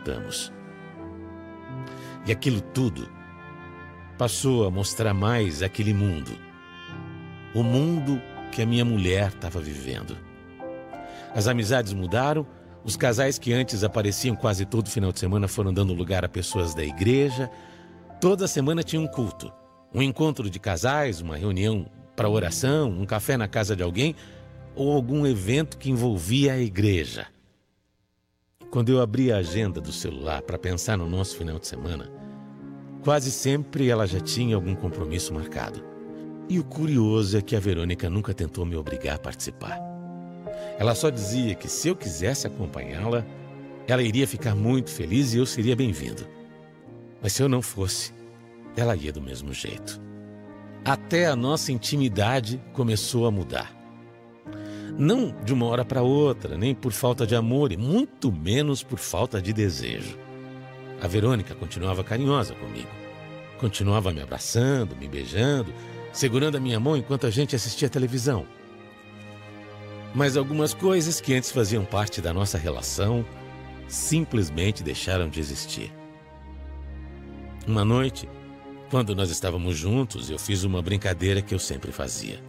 namoramos. E aquilo tudo passou a mostrar mais aquele mundo. O mundo que a minha mulher estava vivendo. As amizades mudaram. Os casais que antes apareciam quase todo final de semana foram dando lugar a pessoas da igreja. Toda semana tinha um culto. Um encontro de casais, uma reunião para oração, um café na casa de alguém ou algum evento que envolvia a igreja. Quando eu abri a agenda do celular para pensar no nosso final de semana, quase sempre ela já tinha algum compromisso marcado. E o curioso é que a Verônica nunca tentou me obrigar a participar. Ela só dizia que se eu quisesse acompanhá-la, ela iria ficar muito feliz e eu seria bem-vindo. Mas se eu não fosse, ela ia do mesmo jeito. Até a nossa intimidade começou a mudar. Não de uma hora para outra, nem por falta de amor e muito menos por falta de desejo. A Verônica continuava carinhosa comigo. Continuava me abraçando, me beijando, segurando a minha mão enquanto a gente assistia televisão. Mas algumas coisas que antes faziam parte da nossa relação simplesmente deixaram de existir. Uma noite, quando nós estávamos juntos, eu fiz uma brincadeira que eu sempre fazia.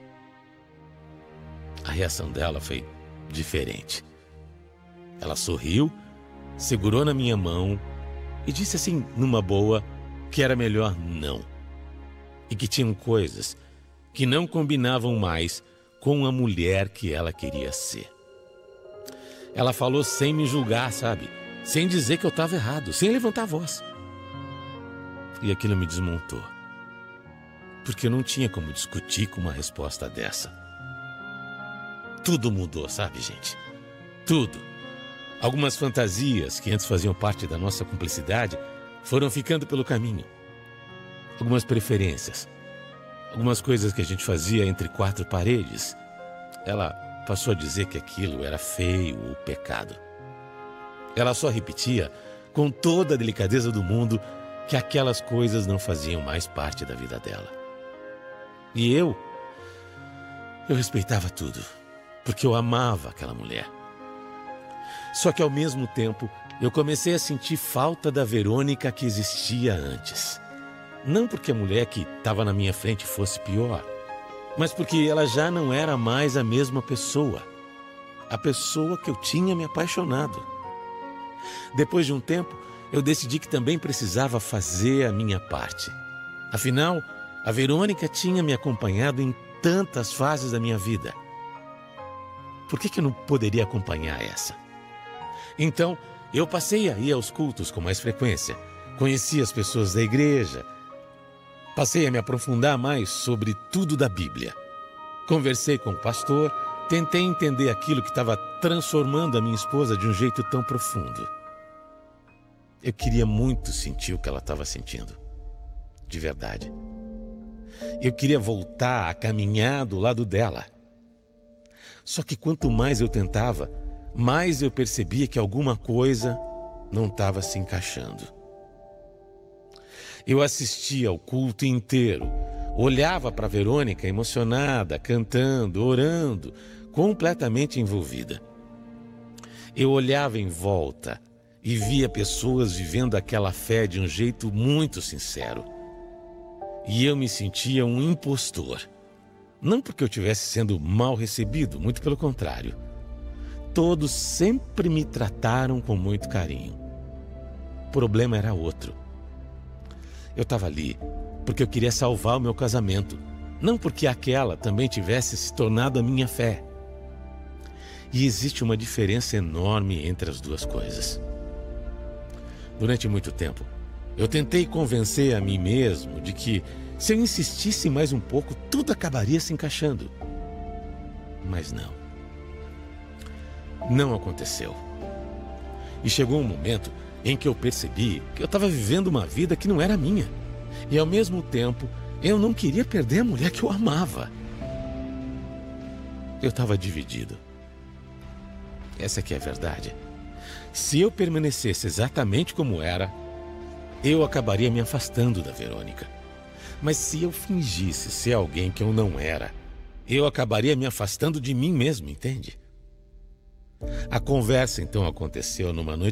A reação dela foi diferente. Ela sorriu, segurou na minha mão e disse assim, numa boa, que era melhor não. E que tinham coisas que não combinavam mais com a mulher que ela queria ser. Ela falou sem me julgar, sabe? Sem dizer que eu estava errado, sem levantar a voz. E aquilo me desmontou. Porque eu não tinha como discutir com uma resposta dessa. Tudo mudou, sabe, gente? Tudo. Algumas fantasias que antes faziam parte da nossa cumplicidade foram ficando pelo caminho. Algumas preferências. Algumas coisas que a gente fazia entre quatro paredes. Ela passou a dizer que aquilo era feio ou pecado. Ela só repetia, com toda a delicadeza do mundo, que aquelas coisas não faziam mais parte da vida dela. E eu respeitava tudo, porque eu amava aquela mulher. Só que ao mesmo tempo, eu comecei a sentir falta da Verônica que existia antes. Não porque a mulher que estava na minha frente fosse pior, mas porque ela já não era mais a mesma pessoa. A pessoa que eu tinha me apaixonado. Depois de um tempo, eu decidi que também precisava fazer a minha parte. Afinal, a Verônica tinha me acompanhado em tantas fases da minha vida. Por que eu não poderia acompanhar essa? Então, eu passei a ir aos cultos com mais frequência. Conheci as pessoas da igreja. Passei a me aprofundar mais sobre tudo da Bíblia. Conversei com o pastor, tentei entender aquilo que estava transformando a minha esposa de um jeito tão profundo. Eu queria muito sentir o que ela estava sentindo. De verdade. Eu queria voltar a caminhar do lado dela. Só que quanto mais eu tentava, mais eu percebia que alguma coisa não estava se encaixando. Eu assistia ao culto inteiro, olhava para a Verônica emocionada, cantando, orando, completamente envolvida. Eu olhava em volta e via pessoas vivendo aquela fé de um jeito muito sincero. E eu me sentia um impostor. Não porque eu estivesse sendo mal recebido, muito pelo contrário. Todos sempre me trataram com muito carinho. O problema era outro. Eu estava ali porque eu queria salvar o meu casamento, não porque aquela também tivesse se tornado a minha fé. E existe uma diferença enorme entre as duas coisas. Durante muito tempo, eu tentei convencer a mim mesmo de que, se eu insistisse mais um pouco, tudo acabaria se encaixando. Mas não. Não aconteceu. E chegou um momento em que eu percebi que eu estava vivendo uma vida que não era minha. E ao mesmo tempo, eu não queria perder a mulher que eu amava. Eu estava dividido. Essa que é a verdade. Se eu permanecesse exatamente como era, eu acabaria me afastando da Verônica. Mas se eu fingisse ser alguém que eu não era, eu acabaria me afastando de mim mesmo, entende? A conversa então aconteceu numa noite